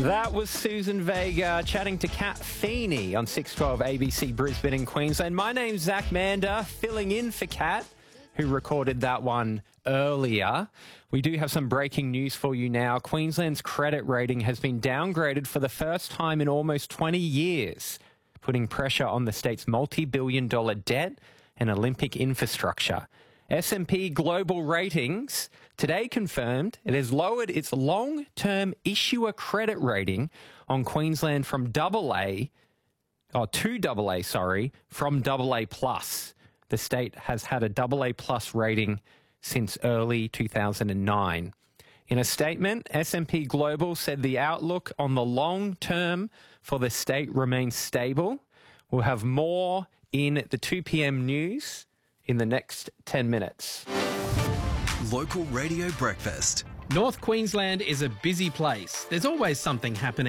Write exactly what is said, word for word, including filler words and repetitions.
That was Susan Vega chatting to Kat Feeney on six twelve A B C Brisbane in Queensland. My name's Zach Mander, filling in for Kat, who recorded that one earlier. We do have some breaking news for you now. Queensland's credit rating has been downgraded for the first time in almost twenty years, putting pressure on the state's multi-billion dollar debt and Olympic infrastructure. S and P Global Ratings today confirmed it has lowered its long-term issuer credit rating on Queensland from double A, or to double A, sorry, from double A plus. The state has had a double A plus rating since early two thousand nine. In a statement, S and P Global said the outlook on the long term for the state remains stable. We'll have more in the two p.m. news in the next ten minutes. Local Radio Breakfast. North Queensland is a busy place. There's always something happening.